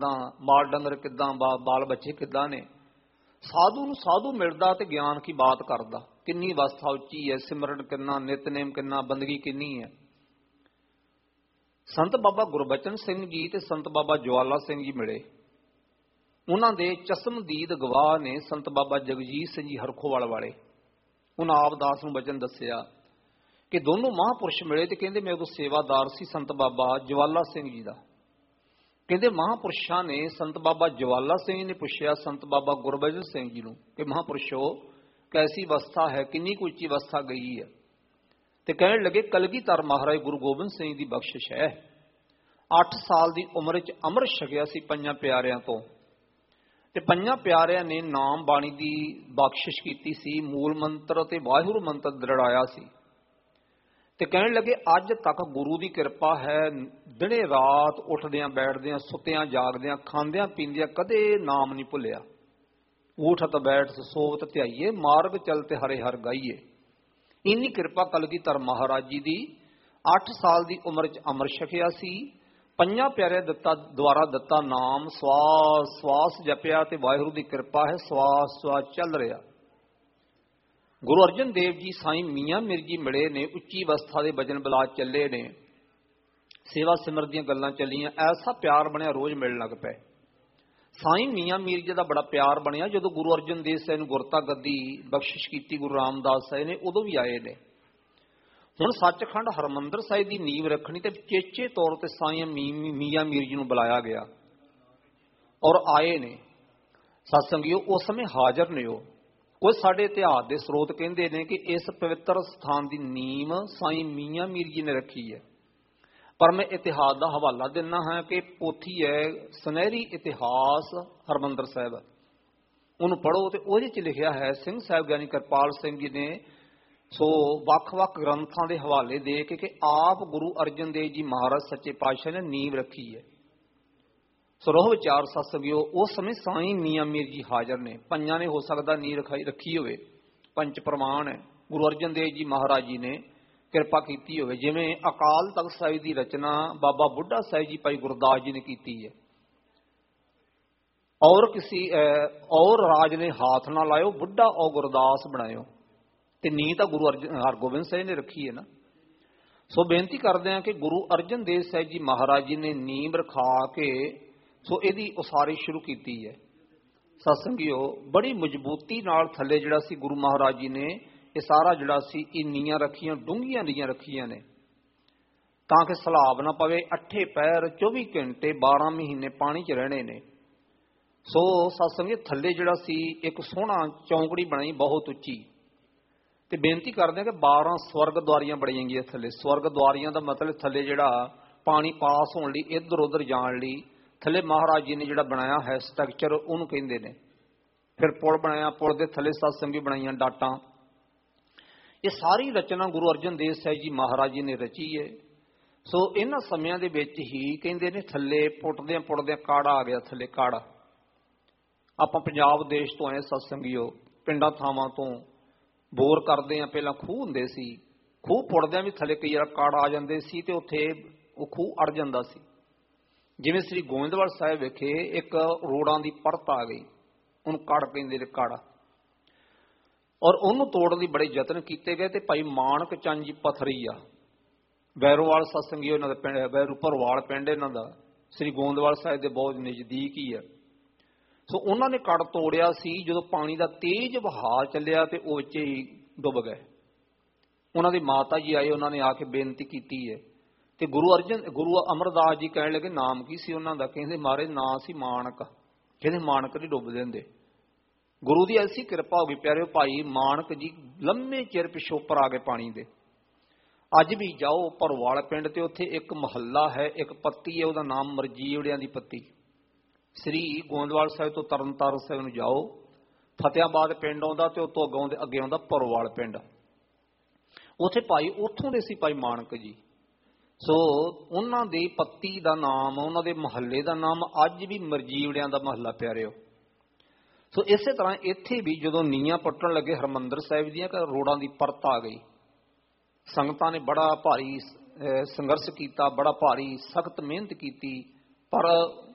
माल डंगर किदां, बाल बच्चे किदां ने। साधु नूं साधु मिलदा ते ज्ञान की बात करदा। किन्नी अवस्था उच्ची है, सिमरन किन्ना, नितनेम किन्ना, बंदगी किन्नी है। संत बाबा गुरबचन सिंह जी ते संत बाबा ज्वाला सिंह जी मिले। उन्हां दे चश्मदीद गवाह ने संत बाबा जगजीत सिंह जी हरखोवाल वाले। उन्हां आप दास नूं वचन दस्सिया कि दोनों महापुरुष मिले ते कहंदे मैं उदों सेवादार सी संत बाबा ज्वाला सिंह जी दा। कहंदे महापुरुषां ने संत बाबा ज्वाला सिंह ने पुछया संत बाबा गुरबचन सिंह जी नूं कि महापुरुषो कैसी अवस्था है, किन्नी कुछ उच्ची अवस्था गई है। ते कहण लगे कलगीधर महाराज गुरु गोबिंद सिंह दी बख्शिश है। 8 साल दी उम्र च अमृत छकिया सी पंजां प्यारियां तो, ते पंजां प्यारियां ने नाम बाणी दी बख्शिश कीती सी, मूल मंत्र ते वाहिगुरू मंत्र दृढ़ाया सी। ते कहण लगे अज तक गुरु की कृपा है, दिने रात उठदियां बैठदियां, सुत्तियां जागदियां, खांदियां पींदियां कदे नाम नहीं भुलिया। उठत बैठ सोवत ध्याइए, मार्ग चलते हरे हर गाइए। इन्नी कृपा कलगीधर महाराज जी दी। 8 साल की उम्र च अमृत छकिया सी। पंजां प्यारे द्वारा दत्ता नाम स्वास स्वास जपिया ते वाहिगुरू की कृपा है, स्वास स्वास चल रहा। गुरु अर्जन देव जी साईं मियाँ मीर जी मिले ने, उच्ची अवस्था के भजन बिलास चले ने, सेवा सिमर दी गल्लां चलियां, ऐसा प्यार बनया रोज मिलण लग पे। साईं मियाँ मीर जी का बड़ा प्यार बनया। जो गुरु अर्जन देव साहिब गुरता गद्दी बख्शिश की गुरु रामदास साहिब ने उदों भी आए ने। हुण सचखंड हरमंदर साहिब की नींव रखनी ते चेचे तौर पर साईं मियाँ मीर जी नूं बुलाया गया और आए ने। सत्संगियो उस समय हाजिर ने। कुछ साडे इतिहास के स्रोत कहते हैं कि इस पवित्र स्थान की नींव साईं मियाँ मीर जी ने रखी है। पर मैं इतिहास का हवाला देना है कि पोथी है सुनहरी इतिहास हरमंदर साहिब, उन्होंने पढ़ो तो वो लिखा है सिंह साहिब ज्ञानी कृपाल सिंह जी ने। सो वख-वख ग्रंथों के हवाले दे के आप गुरु अर्जन देव जी महाराज सच्चे पातशाह ने नींव रखी है। सो रोह विचार सत्संगियो उस समय साईं मियाँ मीर जी हाजिर ने। पंजां ने हो सकता नींव रखी होवे, पंच प्रमाण है गुरु अर्जन देव जी महाराज जी ने कृपा की होवे। जिवें अकाल तख्त साहिब की रचना बाबा बुढ़ा साहिब जी भाई गुरदास जी ने की है, और किसी और राज ने हाथ ना लायो, बुढ़ा और गुरदास बनायो, ते नींह तो गुरु हरगोबिंद साहिब ने रखी है ना। सो बेनती करते हैं कि गुरु अर्जन देव साहिब जी महाराज जी ने नींव रखा के सो यदी उसारी शुरू की है। सत्संगियो बड़ी मजबूती नाल थले जिहड़ा सी गुरु महाराज जी ने ये सारा जिहड़ा सी नीयां रखियां, डूंघियां नीयां रखियां ने ताकि सलाब ना पवे। 8 पैर 24 घंटे 12 महीने पानी च रहने ने। सो सत्संगी थले जिहड़ा सी एक सोहना चौंकड़ी बनाई बहुत उच्ची, ते बेनती करते हैं कि 12 स्वर्ग द्वारियां बड़ियां गई थले। स्वर्ग द्वारियां का मतलब थले जिहड़ा पानी पास होने लई इधर उधर जाण लई थले महाराज जी ने जिहड़ा बनाया है स्ट्रक्चर उहनूं कहिंदे ने। फिर पुल बनाया, पुल के थले सत्संगी बनाईयां डाटां। ये सारी रचना गुरु अर्जन देव साहिब जी महाराज जी ने रची है। सो इन्हां समयां दे विच ही कहिंदे ने थले पुटदियां पुटदियां काड़ा आ गया। थले काड़ा आपां पंजाब देश तो आए सत्संगियो, पिंडां थावां तो बोर करदे आ, पहलां खूह हुंदे सी, खूह पुटदियां भी थले कई वार काड़ा आ जांदे सी ते उत्थे वो खूह अड़ जांदा सी। जिवें श्री गोविंदवाल साहिब विखे एक रोड़ां दी परत आ गई, उहनूं कड़ कहिंदे ने काड़ा, और उन्होंने तोड़न लई बड़े यतन किए गए। तो भाई मानक चंद जी पथरी आ बैरोवाल सत्संगी, इन्हों का पिंड बैरू भरवाल पिंड इन्हों का श्री गोविंदवाल साहिब के बहुत नज़दीक ही है। सो उन्होंने कड़ तोड़िया सी। जो पानी का तेज बहा चलिया तो वो विच ही डुब गए। उन्होंने माता जी आए, उन्होंने आके बेनती की है तो गुरु अमरदास जी कह लगे नाम की सी उन्हों का। कहते महाराज नाम सी मानक। कहते मानक नहीं डुब देंदे। गुरु की ऐसी कृपा हो गई प्यारे भाई मानक जी लंबे चिर पिछों आ गए पानी दे। अज भी जाओ भरवाल पिंड ते उत्थे एक महल्ला है, एक पत्ती है, उसका नाम मरजीवड़ियां दी पत्ती। श्री गोविंदवाल साहिब तो तरनताਰਨ साहिब नूं जाओ, फतेहाबाद पिंड आउंदा ते उस तों अगे आउंदा भरवाल पिंड। उत्थे भाई उत्थों दे सी भाई मानक जी। सो उन्हां दी पत्ती दा नाम, उन्हां दे महल्ले दा नाम अज भी मरजीवड़ियां दा महल्ला प्यारिओ। सो इस तरह इत्थे भी जदों नीयां पट्टण लगे हरमंदर साहिब दीयां रोड़ां दी परत आ गई। संगतां ने बड़ा भारी संघर्ष किया, बड़ा भारी सख्त मेहनत की, पर